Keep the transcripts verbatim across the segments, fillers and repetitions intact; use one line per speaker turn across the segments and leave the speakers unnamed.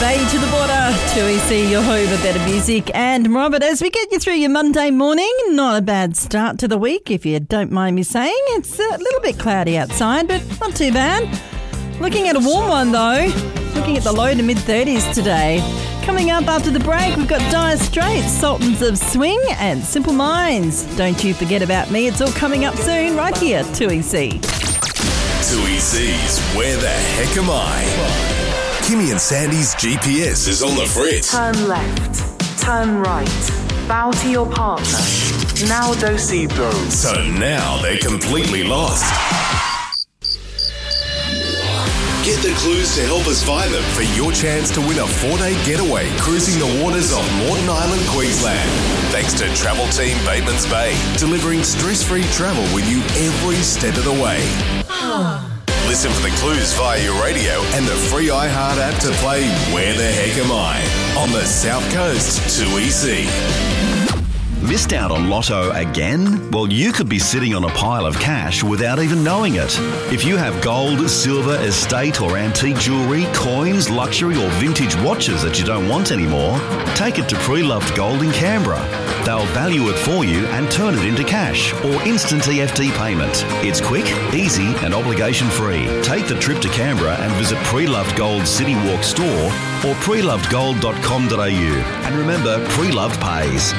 Bay to the border, two E C, your home of better music. And Robert, as we get you through your Monday morning, not a bad start to the week, if you don't mind me saying. It's a little bit cloudy outside, but not too bad. Looking at a warm one, though. Looking at the low to mid-thirties today. Coming up after the break, we've got Dire Straits, Sultans of Swing and Simple Minds. Don't you forget about me. It's all coming up soon, right here, two E C.
two E C's Where the Heck Am I? Kimmy and Sandy's G P S is on the fritz.
Turn left, turn right, bow to your partner. Now Dosito.
So now they're completely lost. Get the clues to help us find them for your chance to win a four-day getaway cruising the waters of Moreton Island, Queensland. Thanks to Travel Team Batemans Bay, delivering stress-free travel with you every step of the way. Listen for the clues via your radio and the free iHeart app to play Where the Heck Am I? On the South Coast, two E C.
Missed out on Lotto again? Well, you could be sitting on a pile of cash without even knowing it. If you have gold, silver, estate or antique jewellery, coins, luxury or vintage watches that you don't want anymore, take it to Pre-Loved Gold in Canberra. They'll value it for you and turn it into cash or instant E F T payment. It's quick, easy and obligation-free. Take the trip to Canberra and visit Pre-Loved Gold City Walk store or pre loved gold dot com dot a u. And remember, Pre-Loved pays.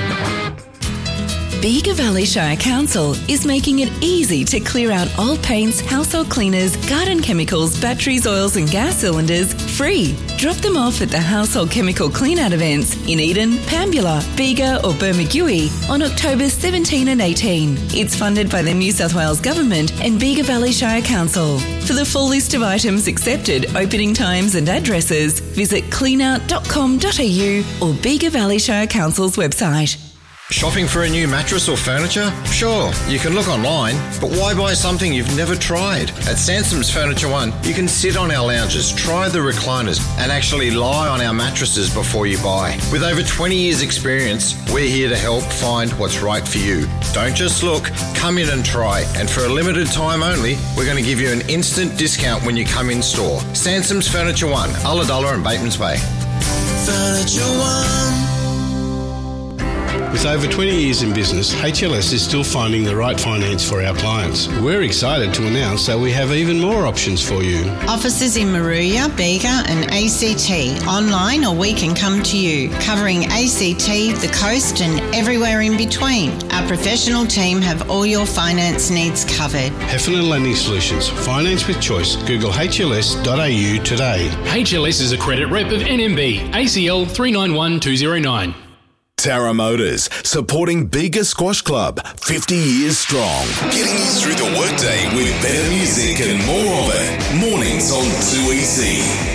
Bega Valley Shire Council is making it easy to clear out old paints, household cleaners, garden chemicals, batteries, oils and gas cylinders free. Drop them off at the Household Chemical Clean-Out events in Eden, Pambula, Bega or Bermagui on October seventeenth and eighteenth. It's funded by the New South Wales Government and Bega Valley Shire Council. For the full list of items accepted, opening times and addresses, visit clean out dot com dot a u or Bega Valley Shire Council's website.
Shopping for a new mattress or furniture? Sure, you can look online, but why buy something you've never tried? At Sansom's Furniture One, you can sit on our lounges, try the recliners, and actually lie on our mattresses before you buy. With over twenty years experience, we're here to help find what's right for you. Don't just look, come in and try. And for a limited time only, we're going to give you an instant discount when you come in store. Sansom's Furniture One, Ulladulla and Batemans Bay.
Furniture One. With over twenty years in business, H L S is still finding the right finance for our clients. We're excited to announce that we have even more options for you.
Offices in Moruya, Bega and A C T. Online or we can come to you. Covering A C T, the coast and everywhere in between. Our professional team have all your finance needs covered.
Heffernan Lending Solutions. Finance with choice. Google H L S dot a u today.
H L S is a credit rep of N M B, A C L three nine one two zero nine.
Tara Motors, supporting Bega Squash Club, fifty years strong. Getting you through the workday with better music and more of it. Mornings on two E C.